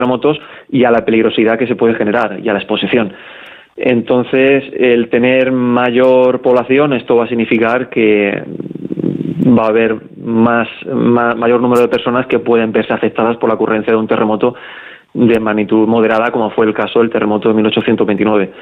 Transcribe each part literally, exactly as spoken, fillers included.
terremotos y a la peligrosidad que se puede generar y a la exposición. Entonces, el tener mayor población, esto va a significar que va a haber más, más mayor número de personas que pueden verse afectadas por la ocurrencia de un terremoto de magnitud moderada, como fue el caso del terremoto de mil ochocientos veintinueve.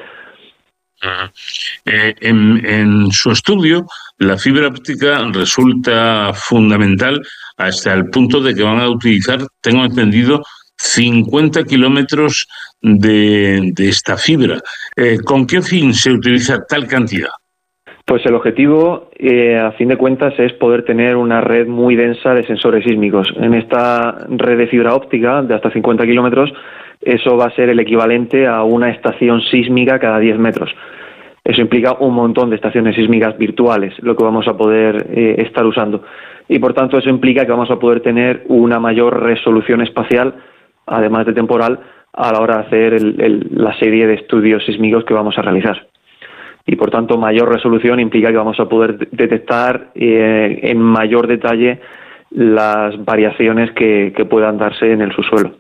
Eh, en, en su estudio, la fibra óptica resulta fundamental hasta el punto de que van a utilizar, tengo entendido, cincuenta kilómetros de, de esta fibra. Eh, ¿Con qué fin se utiliza tal cantidad? Pues el objetivo, eh, a fin de cuentas, es poder tener una red muy densa de sensores sísmicos. En esta red de fibra óptica de hasta cincuenta kilómetros, eso va a ser el equivalente a una estación sísmica cada diez metros. Eso implica un montón de estaciones sísmicas virtuales, lo que vamos a poder eh, estar usando. Y por tanto eso implica que vamos a poder tener una mayor resolución espacial, además de temporal, a la hora de hacer el, el, la serie de estudios sísmicos que vamos a realizar. Y por tanto mayor resolución implica que vamos a poder detectar eh, en mayor detalle las variaciones que, que puedan darse en el subsuelo.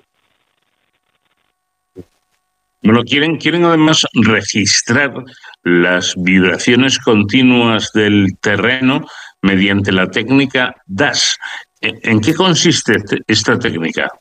Bueno, quieren, quieren además registrar las vibraciones continuas del terreno mediante la técnica D A S. ¿En qué consiste esta técnica?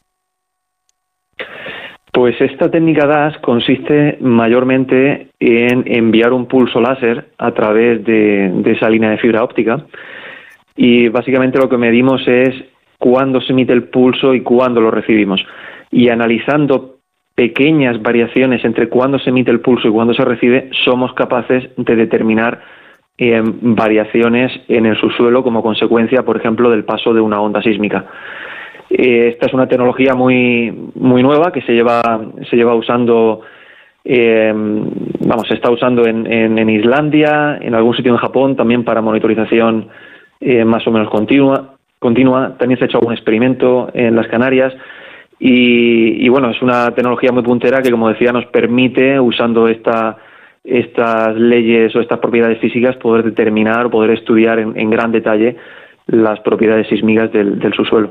Pues esta técnica D A S consiste mayormente en enviar un pulso láser a través de, de esa línea de fibra óptica, y básicamente lo que medimos es cuándo se emite el pulso y cuándo lo recibimos. Y analizando pequeñas variaciones entre cuándo se emite el pulso y cuándo se recibe, somos capaces de determinar eh, variaciones en el subsuelo como consecuencia, por ejemplo, del paso de una onda sísmica. Eh, esta es una tecnología muy muy nueva que se lleva se lleva usando, eh, vamos, se está usando en, en, en Islandia, en algún sitio en Japón también para monitorización eh, más o menos continua. continua. También se ha hecho algún experimento en las Canarias. Y, y bueno, es una tecnología muy puntera que, como decía, nos permite, usando esta, estas leyes o estas propiedades físicas, poder determinar o poder estudiar en, en gran detalle las propiedades sísmicas del, del subsuelo.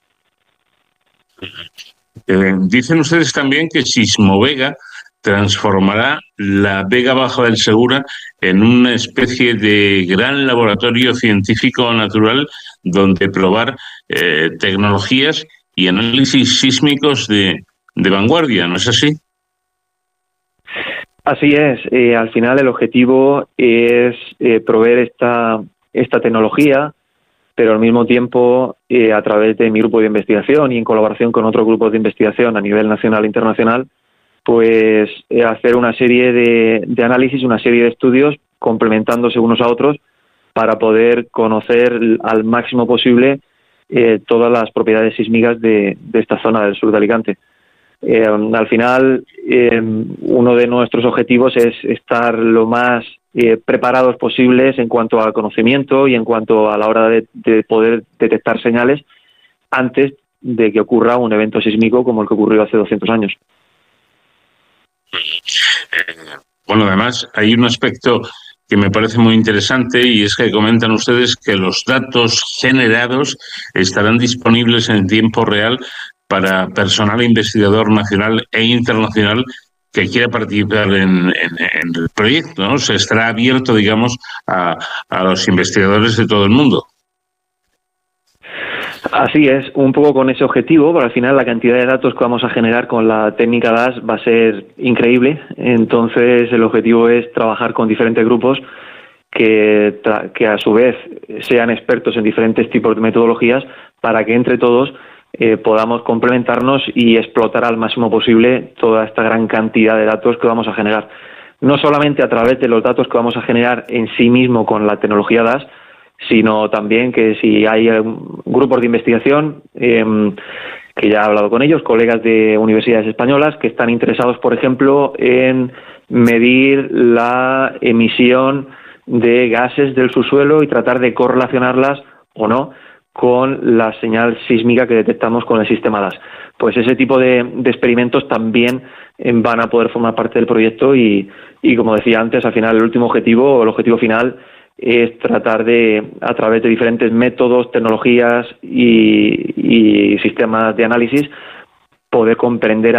Eh, dicen ustedes también que Sismovega transformará la Vega Baja del Segura en una especie de gran laboratorio científico natural donde probar eh, tecnologías y análisis sísmicos de, de vanguardia, ¿no es así? Así es. Eh, al final el objetivo es eh, proveer esta, esta tecnología, pero al mismo tiempo, eh, a través de mi grupo de investigación y en colaboración con otros grupos de investigación a nivel nacional e internacional, pues eh, hacer una serie de, de análisis, una serie de estudios complementándose unos a otros para poder conocer al máximo posible Eh, todas las propiedades sísmicas de, de esta zona del sur de Alicante. Eh, al final, eh, uno de nuestros objetivos es estar lo más eh, preparados posibles en cuanto a conocimiento y en cuanto a la hora de, de poder detectar señales antes de que ocurra un evento sísmico como el que ocurrió hace doscientos años. Bueno, además hay un aspecto que me parece muy interesante, y es que comentan ustedes que los datos generados estarán disponibles en tiempo real para personal investigador nacional e internacional que quiera participar en, en, en el proyecto, ¿no? Se estará abierto, digamos, a, a los investigadores de todo el mundo. Así es, un poco con ese objetivo, pero al final la cantidad de datos que vamos a generar con la técnica D A S va a ser increíble. Entonces el objetivo es trabajar con diferentes grupos que, que a su vez sean expertos en diferentes tipos de metodologías para que entre todos eh, podamos complementarnos y explotar al máximo posible toda esta gran cantidad de datos que vamos a generar. No solamente a través de los datos que vamos a generar en sí mismo con la tecnología D A S, sino también que si hay grupos de investigación, eh, que ya he hablado con ellos, colegas de universidades españolas que están interesados, por ejemplo, en medir la emisión de gases del subsuelo y tratar de correlacionarlas o no con la señal sísmica que detectamos con el sistema D A S. Pues ese tipo de, de experimentos también eh, van a poder formar parte del proyecto y, y, como decía antes, al final el último objetivo, el objetivo final, es tratar de, a través de diferentes métodos, tecnologías y, y sistemas de análisis, poder comprender